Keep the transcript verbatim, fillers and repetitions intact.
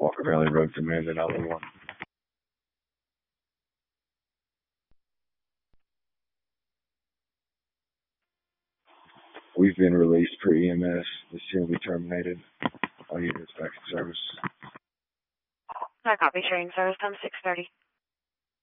Walker Valley Road Command and L A one. We've been released for E M S. This will be terminated. All units back in service. I copy. Training service time six thirty.